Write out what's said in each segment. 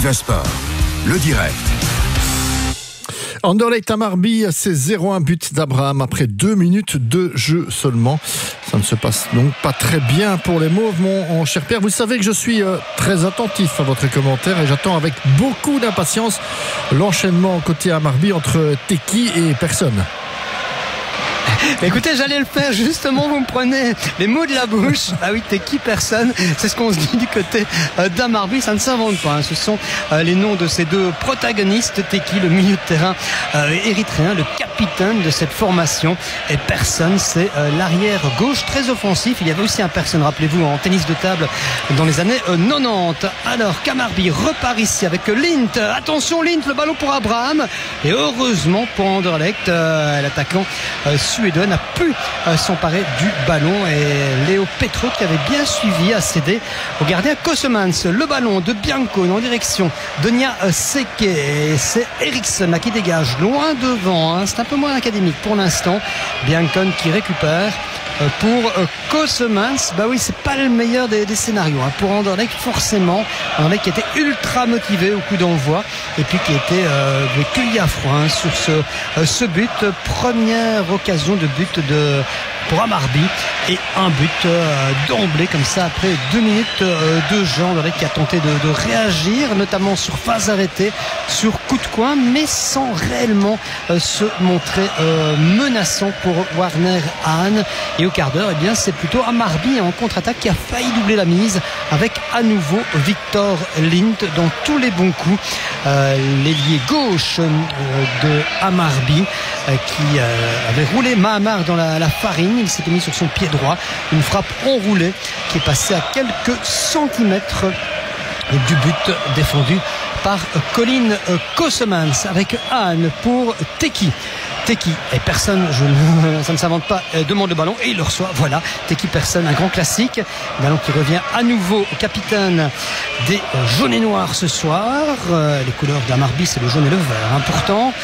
Viva Sport, le direct. Anderlecht à Marby, c'est 0-1 but d'Abraham après 2 minutes de jeu seulement. Ça ne se passe donc pas très bien pour les Mauves, mon cher Pierre. Vous savez que je suis très attentif à votre commentaire et j'attends avec beaucoup d'impatience l'enchaînement côté à Marby entre Teki et personne. Écoutez, j'allais le faire justement, vous me prenez les mots de la bouche. Ah oui, t'es qui personne? C'est ce qu'on se dit du côté d'Amarby, ça ne s'invente pas, hein. Ce sont les noms de ces deux protagonistes. Teki, le milieu de terrain érythréen, le capitaine de cette formation, et personne, c'est l'arrière gauche très offensif. Il y avait aussi un personne, rappelez-vous, en tennis de table dans les années 90. Alors qu'Amarby repart ici avec Lint. Attention Lint, le ballon pour Abraham, et heureusement pour Anderlecht, l'attaquant suédois n'a pu s'emparer du ballon, et Léo Petro, qui avait bien suivi, a cédé au gardien Kossemans. Le ballon de Biancone en direction de Nia Seke, et c'est Eriksson là qui dégage loin devant, hein. C'est un peu moins académique pour l'instant. Biancone qui récupère pour Kossemans. Bah oui, c'est pas le meilleur des scénarios, hein. Pour Anderlecht, forcément, Anderlecht qui était ultra motivé au coup d'envoi et puis qui était cueilli à froid, hein, sur ce but. Première occasion de but pour Amarby, et un but d'emblée comme ça après 2 minutes de jeu. Anderlecht qui a tenté de réagir, notamment sur phase arrêtée, sur coup de coin, mais sans réellement se montrer menaçant pour Warner Hahn. Et au quart d'heure, eh bien, c'est plutôt Amarby en contre-attaque qui a failli doubler la mise avec à nouveau Victor Lint dans tous les bons coups. L'ailier gauche de Amarby qui avait roulé Mahamar dans la farine. Il s'était mis sur son pied droit, une frappe enroulée qui est passée à quelques centimètres du but défendu par Colin Kossemans, avec Hahn pour Teki. Teki et personne, ça ne s'invente pas, demande le ballon et il le reçoit. Voilà, Teki personne, un grand classique. Ballon qui revient à nouveau au capitaine des jaunes et noirs ce soir. Les couleurs d'Amarby, c'est le jaune et le vert, hein. Pourtant,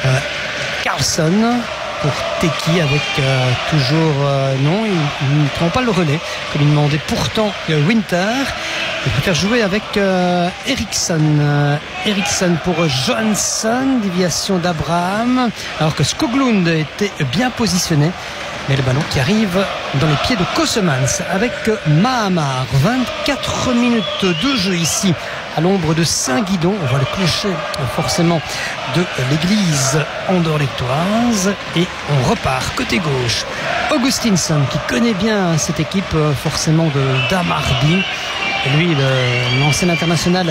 Carlson pour Teki avec toujours non, il ne prend pas le relais comme il demandait pourtant Winter. Il préfère jouer avec Eriksson. Eriksson pour Johansson, déviation d'Abraham, alors que Skoglund était bien positionné. Mais le ballon qui arrive dans les pieds de Kossemans avec Mahamar. 24 minutes de jeu ici à l'ombre de Saint-Guidon. On voit le clocher forcément de l'église anderlechtoise, et on repart côté gauche. Augustinsson qui connaît bien cette équipe forcément d'Amarby. Et lui, l'ancien international